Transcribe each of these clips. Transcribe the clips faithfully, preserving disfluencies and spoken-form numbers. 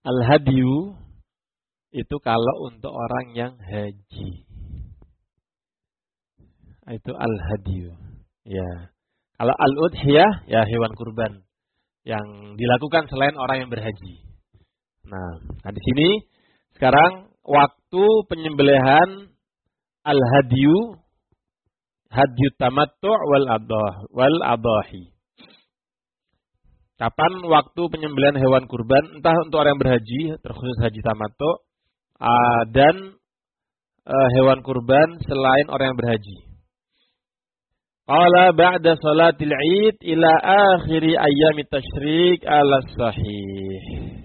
Al-hadyu itu kalau untuk orang yang haji. Itu al-hadyu. Ya. Kalau al-udhiyah ya hewan kurban yang dilakukan selain orang yang berhaji. Nah, nah di sini sekarang waktu penyembelihan al-hadyu, hadyu tamattu' wal adah wal adahi. Kapan waktu penyembelihan hewan kurban, entah untuk orang yang berhaji, terkhusus haji tamattu, uh, dan uh, hewan kurban selain orang yang berhaji. Qala ba'da salatil Id ila akhiri ayyamit tasyrik ala sahih.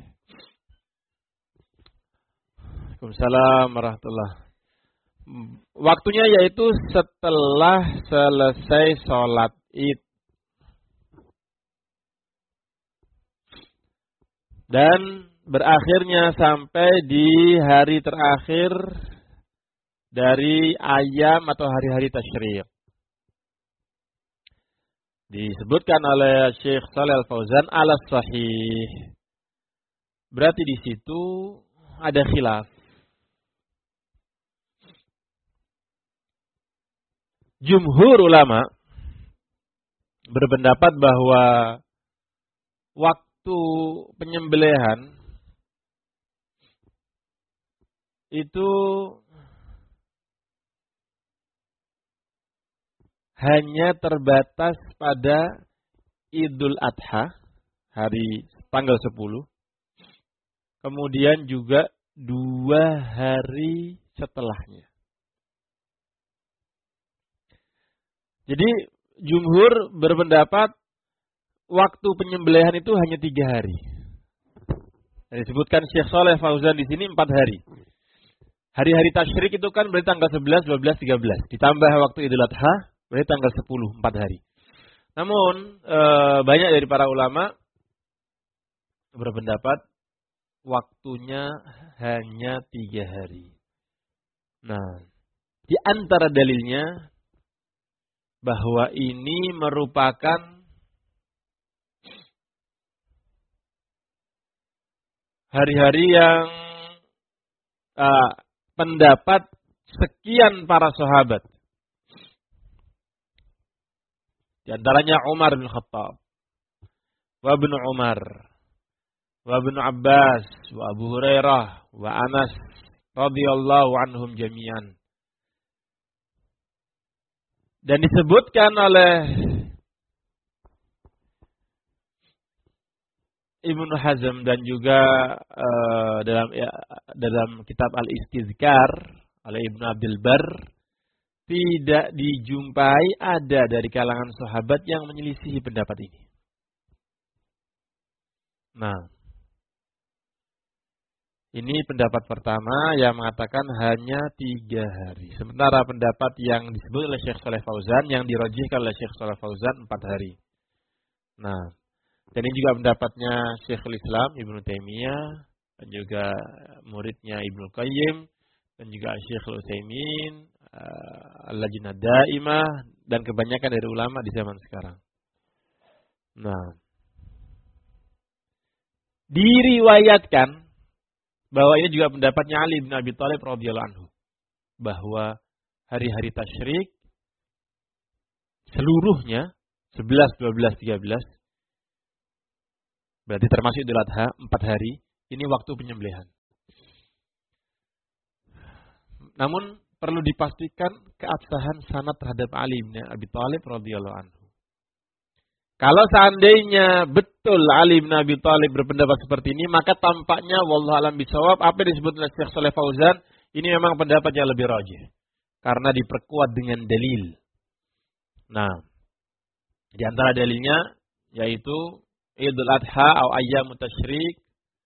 Waalaikumsalam warahmatullahi. Waktunya yaitu setelah selesai salat Id. Dan berakhirnya sampai di hari terakhir dari ayam atau hari-hari tasyrik. Disebutkan oleh Syekh Shalih Al-Fauzan ala sahih. Berarti di situ ada khilaf. Jumhur ulama berpendapat bahwa waktu penyembelihan itu hanya terbatas pada Idul Adha, hari tanggal sepuluh. Kemudian juga dua hari setelahnya. Jadi jumhur berpendapat waktu penyembelihan itu hanya tiga hari. Dan disebutkan Syekh Shalih Fauzan di sini empat hari. Hari-hari tasyrik itu kan berarti tanggal sebelas, dua belas, tiga belas. Ditambah waktu Idul Adha, berarti tanggal sepuluh, empat hari. Namun e, banyak dari para ulama berpendapat waktunya hanya tiga hari. Nah, di antara dalilnya bahwa ini merupakan hari-hari yang uh, pendapat sekian para sahabat. Di antaranya Umar bin Khattab, wa Ibnu Umar, wa Ibnu Abbas, wa Abu Hurairah, wa Anas radhiyallahu anhum jami'an. Dan disebutkan oleh Ibnu Hazm dan juga uh, dalam ya, dalam kitab Al-Istizkar oleh Ibnu Abdul Bar, tidak dijumpai ada dari kalangan sahabat yang menyelisihi pendapat ini. Nah, ini pendapat pertama yang mengatakan hanya tiga hari. Sementara pendapat yang disebut oleh Syekh Shalih Fauzan, yang dirajihkan oleh Syekh Shalih Fauzan empat hari. Nah, dan ini juga pendapatnya Syekhul Islam Ibnu Taimiyah dan juga muridnya Ibnu Qayyim dan juga Syekhul Utsaimin, uh, Al-Lajnah Daimah dan kebanyakan dari ulama di zaman sekarang. Nah, diriwayatkan bahwa ini juga pendapatnya Ali bin Abi Thalib radhiyallahu anhu, bahwa hari-hari tasyrik seluruhnya sebelas, dua belas, tiga belas berarti termasuk Idul Adha, empat hari, ini waktu penyembelihan. Namun perlu dipastikan keabsahan sanad terhadap Ali bin Abi Thalib radhiyallahu anhu. Kalau seandainya betul Ali bin Abi Thalib berpendapat seperti ini, maka tampaknya wallahu alam bisawab apa yang disebut oleh Syekh Shalih Fauzan ini memang pendapat yang lebih rajih karena diperkuat dengan dalil. Nah, di antara dalilnya yaitu Idul Adha atau ayyamu tasyrik,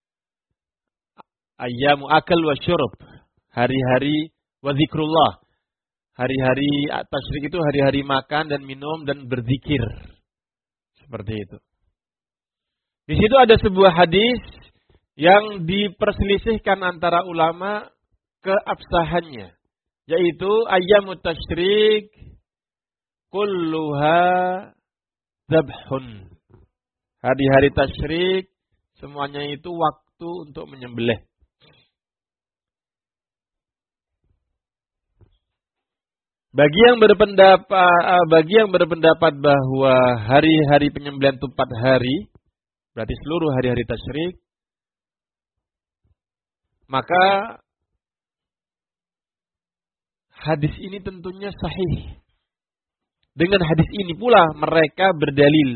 ayyamu akal wa syurub, hari-hari wa zikrullah. Hari-hari tasyrik itu hari-hari makan dan minum dan berzikir. Seperti itu. Di situ ada sebuah hadis yang diperselisihkan antara ulama keabsahannya, yaitu ayyamut tasyrik kulluha dzabhun. Hari-hari tasyrik semuanya itu waktu waktu untuk menyembelih. Bagi yang berpendapat bagi yang berpendapat bahwa hari-hari penyembelihan itu empat hari, berarti seluruh hari-hari tasyrik, maka hadis ini tentunya sahih. Dengan hadis ini pula mereka berdalil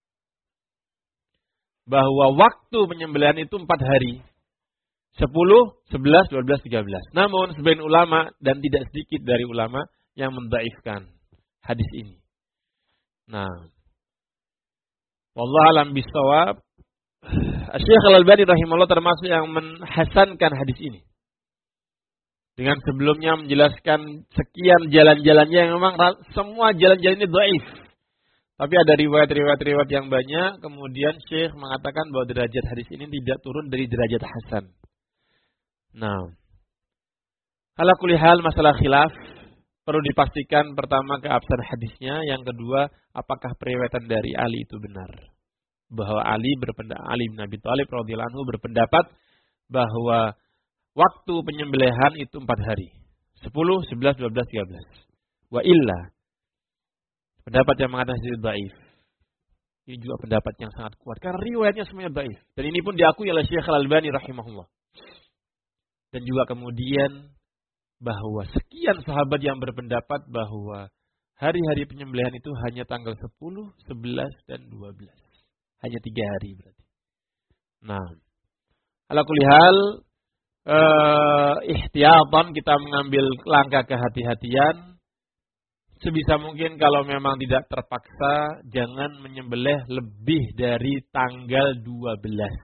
bahwa waktu penyembelihan itu empat hari. sepuluh, sebelas, dua belas, tiga belas. Namun sebagian ulama dan tidak sedikit dari ulama yang mendhaifkan hadis ini. Nah, wallahu alam bisawab, Syekh Al-Albani rahimahullah termasuk yang menhasankan hadis ini. Dengan sebelumnya menjelaskan sekian jalan-jalannya yang memang semua jalan-jalan ini dhaif. Tapi ada riwayat-riwayat yang banyak, kemudian Syekh mengatakan bahwa derajat hadis ini tidak turun dari derajat hasan. Nah, ala kulli hal masalah khilaf perlu dipastikan pertama keabsahan hadisnya, yang kedua apakah periwayatan dari Ali itu benar. Bahwa Ali berpendapat Ali bin Abi Thalib radhiyallahu anhu berpendapat bahwa waktu penyembelihan itu empat hari. sepuluh, sebelas, dua belas, tiga belas. Wa illa, pendapat yang mengatakan itu dhaif. Ini juga pendapat yang sangat kuat karena riwayatnya semuanya dhaif. Dan ini pun diakui oleh Syekh Al-Albani rahimahullah. Dan juga kemudian bahwa sekian sahabat yang berpendapat bahwa hari-hari penyembelihan itu hanya tanggal sepuluh, sebelas, dan dua belas. Hanya tiga hari berarti. Nah, ala kulli hal, uh, ihtiyatan, kita mengambil langkah kehati-hatian. Sebisa mungkin kalau memang tidak terpaksa, jangan menyembelih lebih dari tanggal dua belas.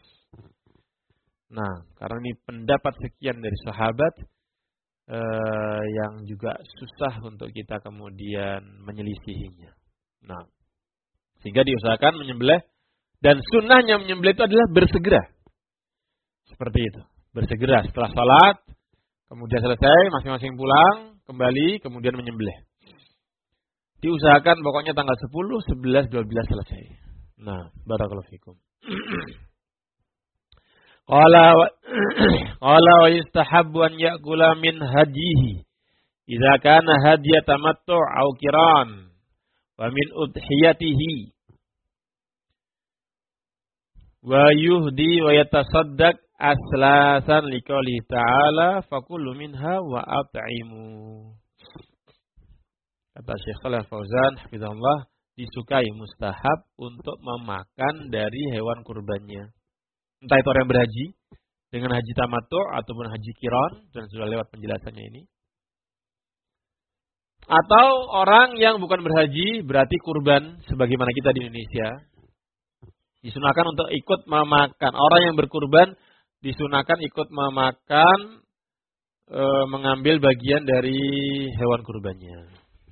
Nah, karena ini pendapat sekian dari sahabat, Uh, yang juga susah untuk kita kemudian menyelisihinya. Nah, sehingga diusahakan menyembelih, dan sunnahnya menyembelih itu adalah bersegera. Seperti itu, bersegera setelah salat, kemudian selesai, masing-masing pulang, kembali, kemudian menyembelih. Diusahakan pokoknya tanggal sepuluh, sebelas, dua belas selesai. Nah, barakallahu fikum. Qala qala wa yustahabbu an ya'kula min hadihi idza kana hadiya tamattu' aw qiran wa min udhiyatihi wa yuhdi wa yatasaddaq aslasan liqouli ta'ala fakulu minha wa at'imu. Kata Syekh Shalih Fauzan hafizahullah, disukai mustahab untuk memakan dari hewan kurbannya. Entah itu orang yang berhaji dengan haji tamattu' ataupun haji qiran, dan sudah lewat penjelasannya ini. Atau orang yang bukan berhaji berarti kurban sebagaimana kita di Indonesia. Disunahkan untuk ikut memakan. Orang yang berkurban disunahkan ikut memakan, e, mengambil bagian dari hewan kurbannya.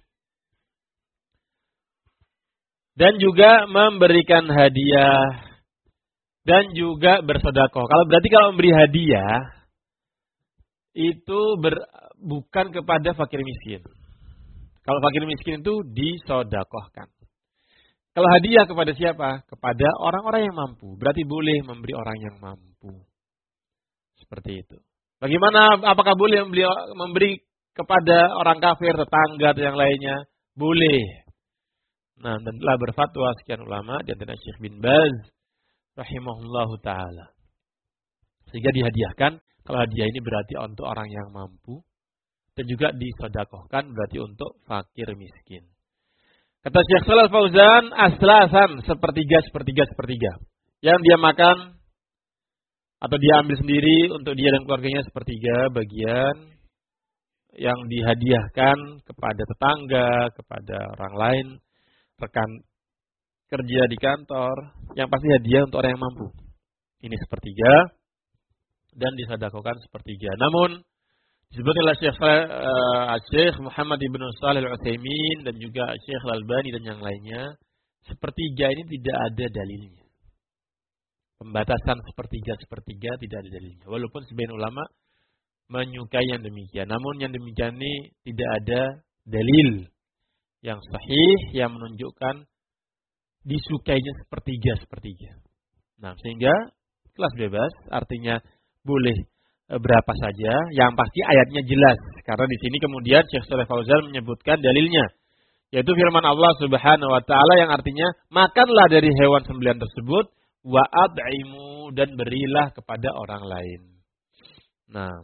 Dan juga memberikan hadiah. Dan juga bersedekah. Kalau berarti kalau memberi hadiah itu ber, bukan kepada fakir miskin. Kalau fakir miskin itu disedekahkan. Kalau hadiah kepada siapa? Kepada orang-orang yang mampu. Berarti boleh memberi orang yang mampu. Seperti itu. Bagaimana? Apakah boleh memberi, memberi kepada orang kafir, tetangga atau yang lainnya? Boleh. Nah, dan telah berfatwa sekian ulama, di antara Syekh bin Baz rahimahullahu ta'ala. Sehingga dihadiahkan, kalau hadiah ini berarti untuk orang yang mampu. Dan juga disedekahkan berarti untuk fakir miskin. Kata Syekh Shalih Fauzan, aslasan, sepertiga, sepertiga, sepertiga. Yang dia makan, atau dia ambil sendiri untuk dia dan keluarganya sepertiga bagian. Yang dihadiahkan kepada tetangga, kepada orang lain, rekan kerja di kantor, yang pasti hadiah untuk orang yang mampu. Ini sepertiga, dan disedekahkan sepertiga. Namun disebut oleh Syekh uh, Syekh Muhammad ibn Shalih Al-Utsaimin dan juga Syekh Al-Albani dan yang lainnya, sepertiga ini tidak ada dalilnya. Pembatasan sepertiga-sepertiga tidak ada dalilnya. Walaupun sebagian ulama menyukai yang demikian. Namun yang demikian ini tidak ada dalil yang sahih yang menunjukkan disukainya sepertiga-sepertiga. Nah, sehingga kelas bebas, artinya boleh e, berapa saja. Yang pasti ayatnya jelas. Karena di sini kemudian Syekh Shalih Fauzan menyebutkan dalilnya, yaitu firman Allah Subhanahu wa taala yang artinya makanlah dari hewan sembelihan tersebut wa at'imu, dan berilah kepada orang lain. Nah,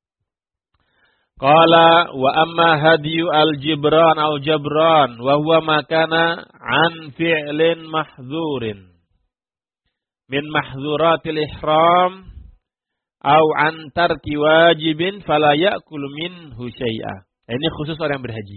qala wa amma hadiyu al-jibran al-jabran wa huwa makana an fi'lin mahzurin min mahzuratil ihram au an tarki wajibin fala ya'kulu minhu syai'a. Ini khusus orang yang berhaji.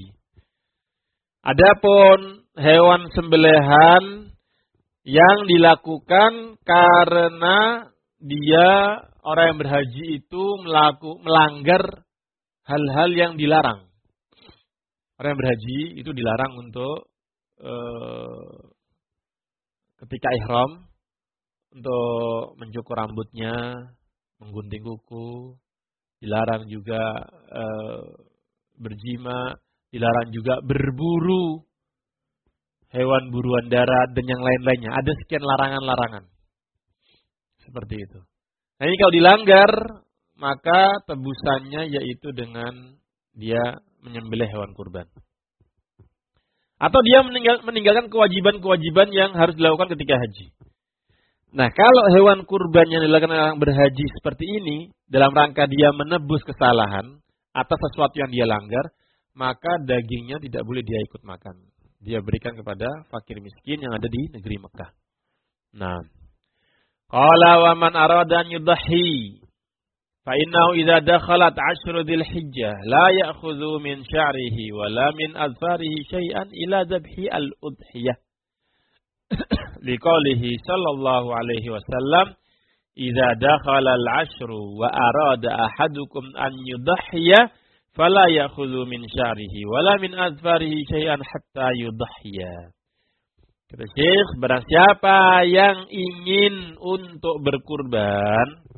Adapun hewan sembelihan yang dilakukan karena dia orang yang berhaji itu melaku, melanggar hal-hal yang dilarang. Orang yang berhaji itu dilarang untuk uh, ketika ihram untuk mencukur rambutnya, menggunting kuku, dilarang juga uh, berjima, dilarang juga berburu hewan buruan darat dan yang lain-lainnya. Ada sekian larangan-larangan. Seperti itu. Nah ini kalau dilanggar, maka tebusannya yaitu dengan dia menyembelih hewan kurban. Atau dia meninggal, meninggalkan kewajiban-kewajiban yang harus dilakukan ketika haji. Nah kalau hewan kurban yang dilakukan orang berhaji seperti ini, dalam rangka dia menebus kesalahan atas sesuatu yang dia langgar, maka dagingnya tidak boleh dia ikut makan. Dia berikan kepada fakir miskin yang ada di negeri Mekah. Nah, qala wa man arada an yudhi fa innahu idza dakhalat ashru dzil hijjah la ya'khudhu min sya'rihi wa la min azfarihi syai'an ila dhabhi al-udhiyah. Liqaulihi sallallahu alaihi wasallam, idza dakhala al-ashru wa arada ahadukum an yudhiya fala ya'khudhu min sya'rihi wala min azfarihi syai'an hatta yudhiya. Kata Syekh, barang siapa yang ingin untuk berkurban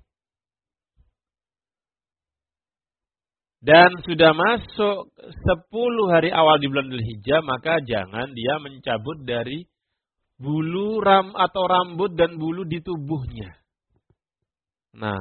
dan sudah masuk sepuluh hari awal di bulan Dzulhijjah, maka jangan dia mencabut dari bulu ram atau rambut dan bulu di tubuhnya. Nah,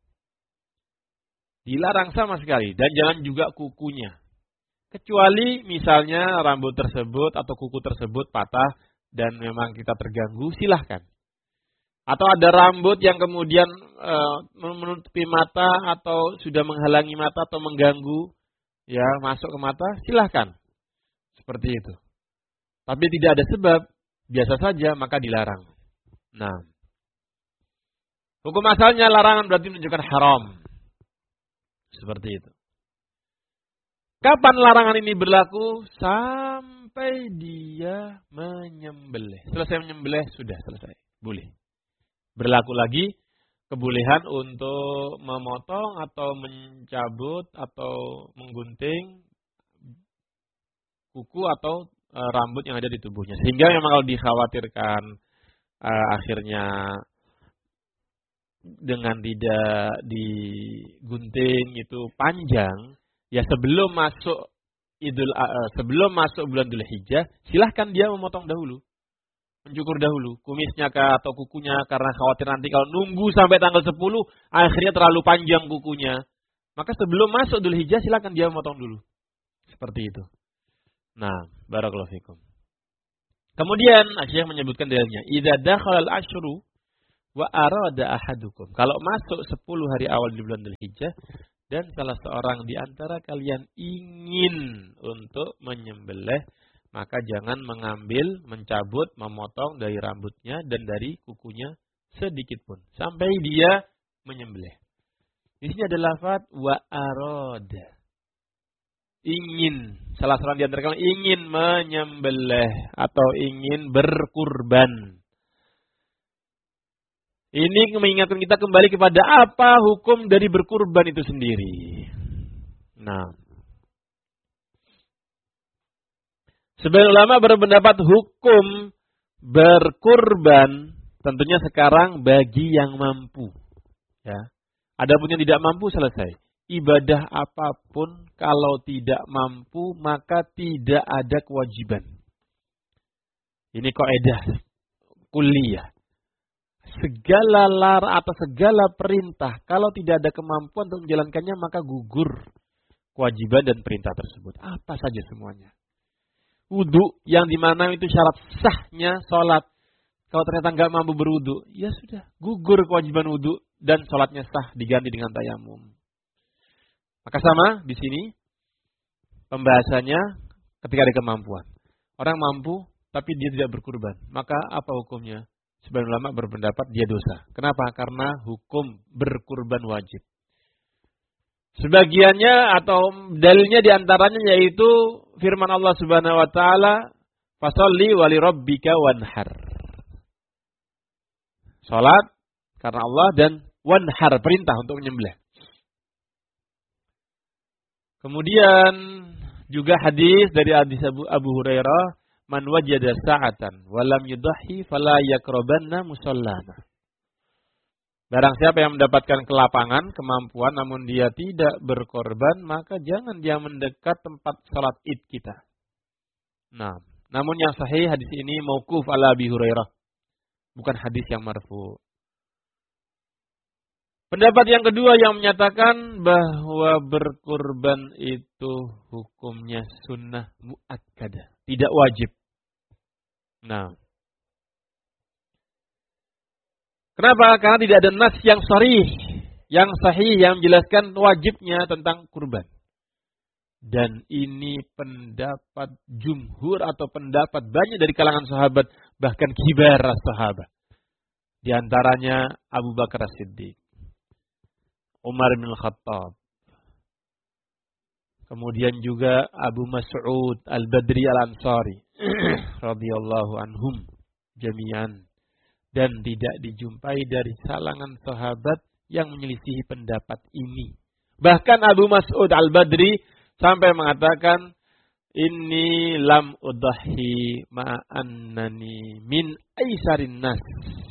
dilarang sama sekali. Dan jangan juga kukunya. Kecuali misalnya rambut tersebut atau kuku tersebut patah dan memang kita terganggu, silahkan. Atau ada rambut yang kemudian e, menutupi mata atau sudah menghalangi mata atau mengganggu, ya masuk ke mata, silahkan. Seperti itu. Tapi tidak ada sebab, biasa saja, maka dilarang. Nah, hukum asalnya larangan berarti menunjukkan haram. Seperti itu. Kapan larangan ini berlaku? Sampai dia menyembelih. Selesai menyembelih, sudah selesai. Boleh. Berlaku lagi kebolehan untuk memotong atau mencabut atau menggunting kuku atau e, rambut yang ada di tubuhnya. Sehingga memang kalau dikhawatirkan e, akhirnya dengan tidak digunting itu panjang, ya sebelum masuk Idul uh, sebelum masuk bulan Dzulhijjah, silahkan dia memotong dahulu, mencukur dahulu kumisnya kah atau kukunya, karena khawatir nanti kalau nunggu sampai tanggal sepuluh akhirnya terlalu panjang kukunya. Maka sebelum masuk Dzulhijjah silahkan dia memotong dulu. Seperti itu. Nah, barakallahu fikum. Kemudian Syekh menyebutkan dalilnya, idza dakhala al-ashru wa arada ahadukum. Kalau masuk sepuluh hari awal di bulan Dzulhijjah dan salah seorang di antara kalian ingin untuk menyembelih, maka jangan mengambil, mencabut, memotong dari rambutnya dan dari kukunya sedikit pun sampai dia menyembelih. Di sini ada lafaz wa arada. Ingin, salah seorang di antara kalian ingin menyembelih atau ingin berkurban. Ini mengingatkan kita kembali kepada apa hukum dari berkurban itu sendiri. Nah, sebagian ulama berpendapat hukum berkurban tentunya sekarang bagi yang mampu. Ya, adapun yang tidak mampu selesai. Ibadah apapun kalau tidak mampu maka tidak ada kewajiban. Ini kaidah kulliyah. segala lar atau segala perintah kalau tidak ada kemampuan untuk menjalankannya maka gugur kewajiban dan perintah tersebut. Apa saja semuanya. Wudu yang dimana itu syarat sahnya sholat. Kalau ternyata nggak mampu berwudu, ya sudah gugur kewajiban wudu dan sholatnya sah diganti dengan tayamum. Maka sama di sini pembahasannya ketika ada kemampuan. Orang mampu tapi dia tidak berkurban. Maka apa hukumnya? Sebagian ulama berpendapat dia dosa. Kenapa? Karena hukum berkurban wajib. Sebagiannya atau dalilnya diantaranya yaitu firman Allah Subhanahu Wa Taala, "Fasalli wa li rabbika wanhar." Salat karena Allah dan wanhar perintah untuk menyembelih. Kemudian juga hadis dari hadis Abu, Abu Hurairah, "Man wajada sa'atan wa lam yudhi fala yaqrabanna musallana." Barang siapa yang mendapatkan kelapangan, kemampuan namun dia tidak berkorban, maka jangan dia mendekat tempat salat Id kita. Nah, namun yang sahih hadis ini mauquf ala Abi Hurairah, bukan hadis yang marfu. Pendapat yang kedua yang menyatakan bahwa berkurban itu hukumnya sunnah muakkadah, tidak wajib. Nah, kenapa? Karena tidak ada nas yang sharih, yang sahih yang menjelaskan wajibnya tentang kurban. Dan ini pendapat jumhur atau pendapat banyak dari kalangan sahabat, bahkan kibar sahabat. Di antaranya Abu Bakar As-Siddiq, Umar bin Khattab, kemudian juga Abu Mas'ud Al-Badri Al-Ansari radhiyallahu anhum jami'an, dan tidak dijumpai dari kalangan sahabat yang menyelisihi pendapat ini. Bahkan Abu Mas'ud Al-Badri sampai mengatakan, "Inni lam udhi ma'annani min aisarin nas."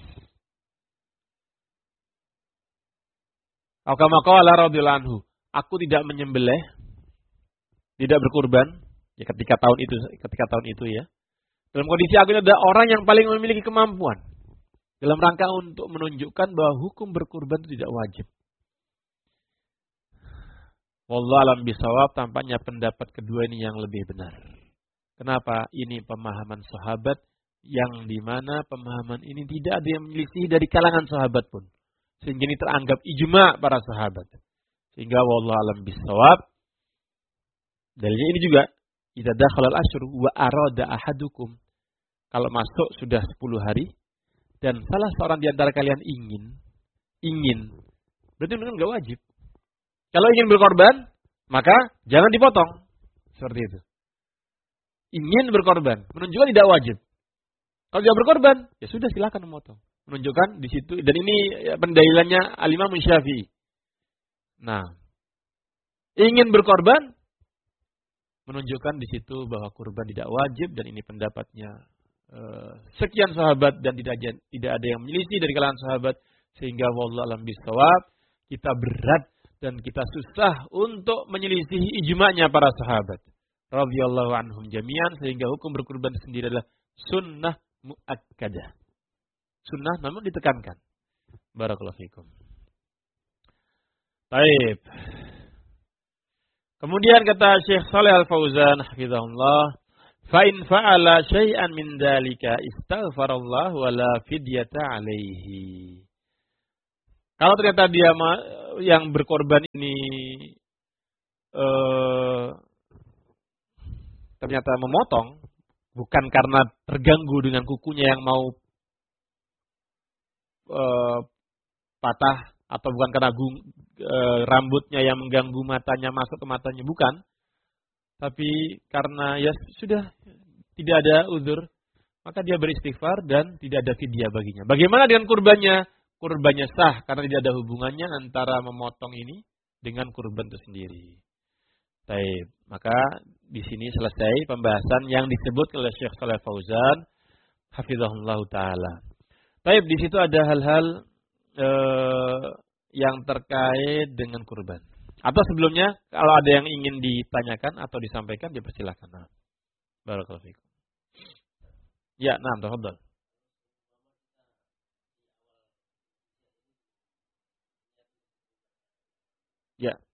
Kama qala radhiyallahu anhu, aku tidak menyembelih, tidak berkurban, ya ketika tahun itu, ketika tahun itu ya. Dalam kondisi aku ini adalah orang yang paling memiliki kemampuan. Dalam rangka untuk menunjukkan bahwa hukum berkurban itu tidak wajib. Wallahu alam bisawab, tampaknya pendapat kedua ini yang lebih benar. Kenapa? Ini pemahaman sahabat yang dimana pemahaman ini tidak ada yang menyelisih dari kalangan sahabat pun. Sehingga ini teranggap ijma' para sahabat. Sehingga wallahu alam bisawab, dalilnya ini juga, idza dakhala al-ashhur wa arada ahadukum, kalau masuk sudah sepuluh hari dan salah seorang di antara kalian ingin ingin berarti memang enggak wajib. Kalau ingin berkorban, maka jangan dipotong. Seperti itu. Ingin berkorban, menunjukkan tidak wajib. Kalau tidak berkorban, ya sudah silakan memotong. Menunjukkan di situ, dan ini pendalilannya Al-Imam Syafi'i. Nah, ingin berkorban menunjukkan di situ bahwa kurban tidak wajib, dan ini pendapatnya uh, sekian sahabat dan tidak tidak ada yang menyelisih dari kalangan sahabat, sehingga wallahu a'lam bishawab, kita berat dan kita susah untuk menyelisihi ijma'nya para sahabat radhiyallahu anhum jami'an, sehingga hukum berkurban sendiri adalah sunnah muakkadah. Sunnah namun ditekankan. Barakallahu fikum. Baik. Kemudian kata Syekh Shalih Al-Fauzan hafizahullah, fa in fa'ala syai'an min dzalika istaghfarallah wa la fidyata alaihi. Kalau ternyata dia yang berkorban ini eh, ternyata memotong bukan karena terganggu dengan kukunya yang mau Uh, patah, atau bukan karena gung, uh, rambutnya yang mengganggu matanya masuk ke matanya, bukan, tapi karena ya sudah tidak ada uzur, maka dia beristighfar dan tidak ada fidyah baginya. Bagaimana dengan kurbannya? Kurbannya sah karena tidak ada hubungannya antara memotong ini dengan kurban itu sendiri. Baik, maka di sini selesai pembahasan yang disebut oleh Syekh Shalih Fauzan hafizahullah taala. Baik, di situ ada hal-hal eh, yang terkait dengan kurban. Atau sebelumnya, kalau ada yang ingin ditanyakan atau disampaikan, dipersilakan. Nah, barakallahu fikum. Ya, nah, tafadhol. Ya,